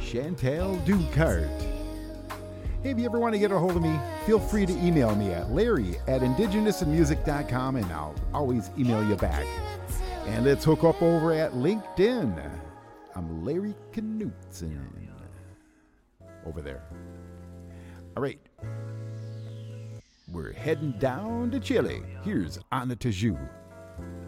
Chantal Ducart. Hey, if you ever want to get a hold of me, feel free to email me at larry@indigenousinmusic.com, and I'll always email you back. And let's hook up over at LinkedIn. I'm Larry Knutson over there. All right. We're heading down to Chile. Here's Ana Tijoux.